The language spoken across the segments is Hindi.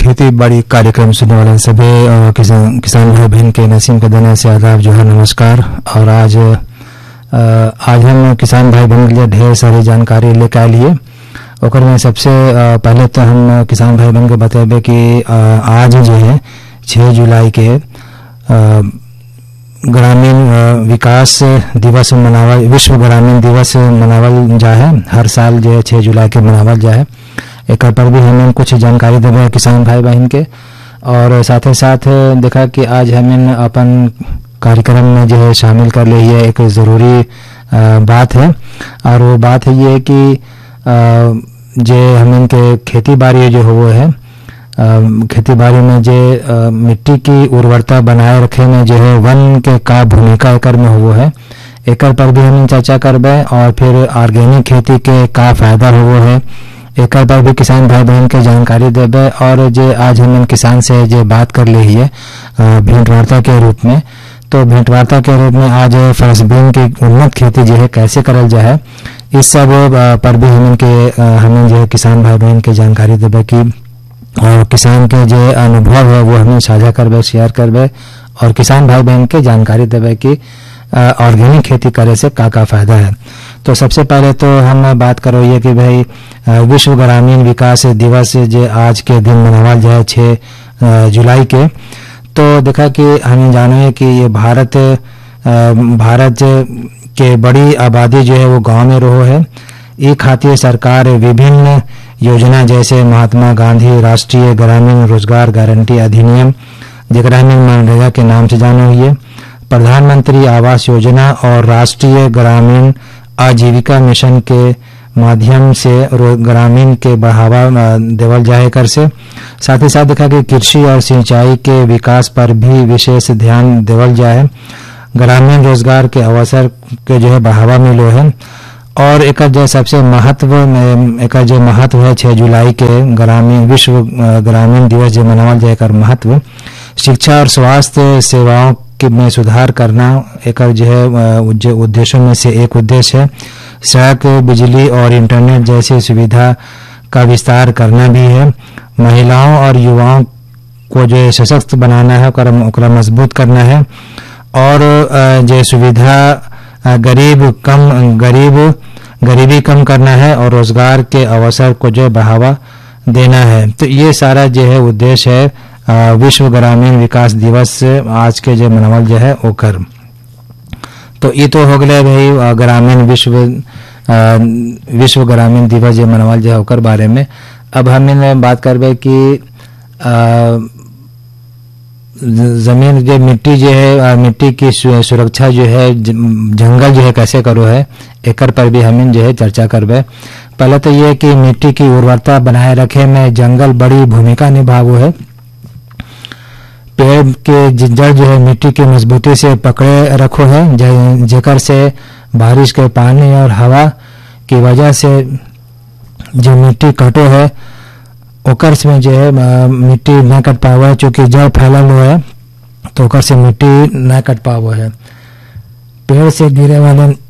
खेती बाड़ी कार्यक्रम सुनने वाले सभी किसान भाई बहन के नसीम के दाना से आदाब जो है नमस्कार। और आज हम किसान भाई बहन के लिए ढेर सारी जानकारी लेकर आए लिए। ओकर में सबसे पहले तो हम किसान भाई बहन को बताबे कि आज जो है 6 जुलाई के ग्रामीण विकास दिवस मनावल, विश्व ग्रामीण दिवस मनावल जा है। हर साल जो है 6 जुलाई के मनावल जा है। एक पर भी हमें कुछ जानकारी देवे किसान भाई बहन के। और साथ ही साथ देखा कि आज हमें अपन कार्यक्रम में जो है शामिल कर ली है एक ज़रूरी बात है। और वो बात है ये कि जो हमें के खेती बाड़ी जो हो है, खेती बाड़ी में जो मिट्टी की उर्वरता बनाए रखे में जो है वन के का भूमिका एकर में हो है, एकर पर भी हम चर्चा करबे। और फिर ऑर्गेनिक खेती के का फायदा हो है, एकर पर भी किसान भाई बहन के जानकारी देबे। और जो आज हम किसान से जो बात कर ली है भेंटवार्ता के रूप में, तो भेंटवार्ता के रूप में आज फरसबीन की उन्नत खेती जो है कैसे करल जाए, इस सब पर भी हमें जो है किसान भाई बहन के जानकारी देबे कि और किसान के जो अनुभव है वो हमें साझा करबे, शेयर करबे। और किसान भाई बहन के जानकारी देबे कि ऑर्गेनिक खेती करे से का फायदा है। तो सबसे पहले तो हम बात करो ये कि भाई विश्व ग्रामीण विकास दिवस जो आज के दिन मनावल जाए 6 जुलाई के, तो देखा कि हमें जाना है कि ये भारत के बड़ी आबादी जो है वो गांव में रहो है। ये खातिर सरकार विभिन्न योजना जैसे महात्मा गांधी राष्ट्रीय ग्रामीण रोजगार गारंटी अधिनियम, जरा हमें मनरेगा के नाम से जाना हुई है, प्रधानमंत्री आवास योजना और राष्ट्रीय ग्रामीण आजीविका मिशन के माध्यम से ग्रामीण के बढ़ावा देवल जाए कर से। साथ ही साथ देखा कि कृषि और सिंचाई के विकास पर भी विशेष ध्यान देवल जाए। ग्रामीण रोजगार के अवसर के जो है बढ़ावा मिलो है। और एक जो सबसे महत्व है 6 जुलाई के ग्रामीण विश्व ग्रामीण दिवस जो मनावल जाए कर महत्व शिक्षा और स्वास्थ्य सेवाओं में सुधार करना एक जो है उद्देश्यों में से एक उद्देश्य है। सड़क, बिजली और इंटरनेट जैसी सुविधा का विस्तार करना भी है। महिलाओं और युवाओं को जो सशक्त बनाना है, ओकरा मजबूत करना है। और जो सुविधा गरीबी कम करना है और रोजगार के अवसर को जो बढ़ावा देना है। तो ये सारा जो है उद्देश्य है विश्व ग्रामीण विकास दिवस आज के जो मनावल जो है ओकर। तो ये तो हो गए भाई ग्रामीण विश्व ग्रामीण दिवस जो मनावल जो है ओकर बारे में। अब हमें बात करबे कि जमीन जो मिट्टी जो है मिट्टी की सुरक्षा जो है जंगल जो है कैसे करो है, एकर पर भी हमें जो है चर्चा करबे। पहले तो ये कि मिट्टी की उर्वरता बनाए रखे में जंगल बड़ी भूमिका निभावो है। पेड़ के जड़ जो है मिट्टी की मजबूती से पकड़े रखो है, जेकर से बारिश के पानी और हवा की वजह से जो मिट्टी कटो है ओकर में जो है मिट्टी न कट पावो है, चूंकि जड़ फैलल हो है तो ओकर से मिट्टी न कट पावो है। पेड़ से गिरे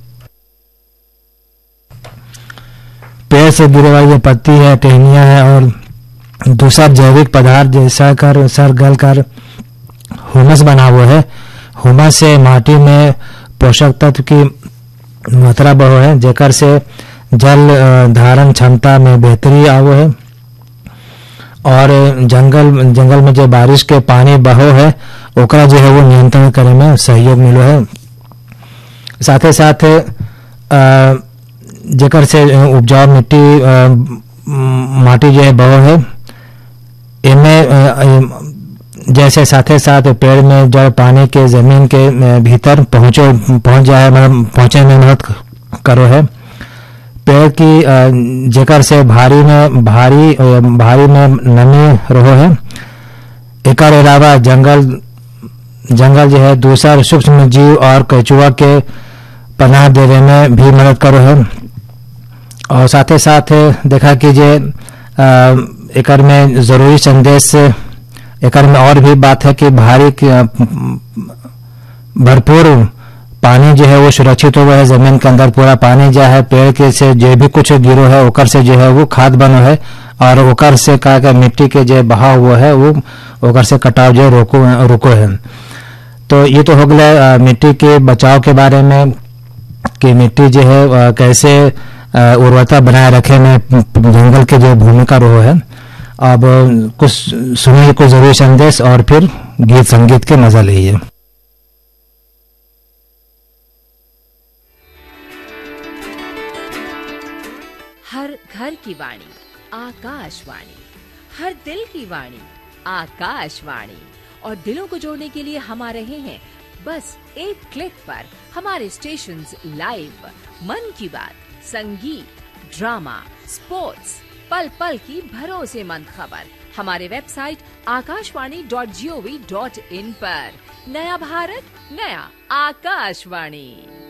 वाली पत्ती है, टहनियां है और दूसरा जैविक पदार्थ जैसा सर गल कर हुमस बनावो है। हुमस से माटी में पोषक तत्व की मात्रा बढ़ो है, जेकर से जल धारण क्षमता में बेहतरी आवो है। और जंगल में जो बारिश के पानी बहो है ओकरा जो है वो नियंत्रण करे में सहयोग मिलो है। साथ ही साथ जेकर से उपजाऊ माटी जो है बहो है, इनमें जैसे साथ ही साथ पेड़ में जड़ पानी के जमीन के भीतर पहुंच जाए, मतलब पहुंचे में मदद करो है। पेड़ की जेकर से भारी में नमी रहो है। एकर अलावा जंगल जो है दूसरा सूक्ष्म जीव और केचुआ के पनाह देने में भी मदद करो है। और साथ ही साथ देखा कि जे एकर में जरूरी संदेश एकर में और भी बात है कि भरपूर पानी जो है वो सुरक्षित हो है। जमीन के अंदर पूरा पानी जो है पेड़ के से जो भी कुछ गिरो है ओकर से जो है वो खाद बनो है और ओकर से का मिट्टी के जो बहाव हुआ है वो ओकर से कटाव जो रुको है। तो ये तो हो गया मिट्टी के बचाव के बारे में कि मिट्टी जो है कैसे उर्वरता बनाए रखे में जंगल के जो भूमिका रहो है। अब कुछ सुनिए कुछ जरूरी संदेश और फिर गीत संगीत के मजा लीजिए। हर घर की वाणी आकाशवाणी, हर दिल की वाणी आकाशवाणी, और दिलों को जोड़ने के लिए हम आ रहे हैं बस एक क्लिक पर। हमारे स्टेशंस लाइव, मन की बात, संगीत, ड्रामा, स्पोर्ट्स, पल पल की भरोसेमंद खबर हमारे वेबसाइट akashvani.gov.in पर। नया भारत, नया आकाशवाणी।